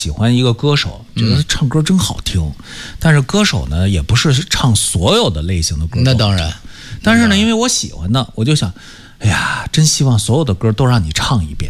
喜欢一个歌手，觉得他唱歌真好听，但是歌手呢也不是唱所有的类型的歌。 那当然， 但是呢，因为我喜欢的，我就想，哎呀，真希望所有的歌都让你唱一遍。